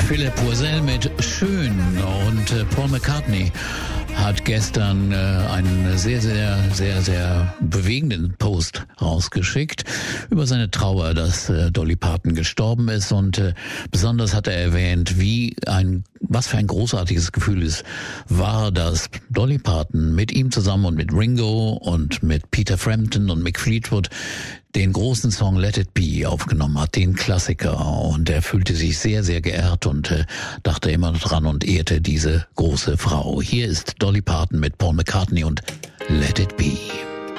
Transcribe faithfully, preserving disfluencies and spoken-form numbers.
Philipp Poisel mit Schön und äh, Paul McCartney hat gestern äh, einen sehr, sehr, sehr, sehr bewegenden Post rausgeschickt über seine Trauer, dass äh, Dolly Parton gestorben ist, und äh, besonders hat er erwähnt, wie ein, was für ein großartiges Gefühl es war, dass Dolly Parton mit ihm zusammen und mit Ringo und mit Peter Frampton und Mick Fleetwood den großen Song Let It Be aufgenommen hat, den Klassiker, und er fühlte sich sehr, sehr geehrt und äh, dachte immer noch dran und ehrte diese große Frau. Hier ist Dolly Parton mit Paul McCartney und Let It Be.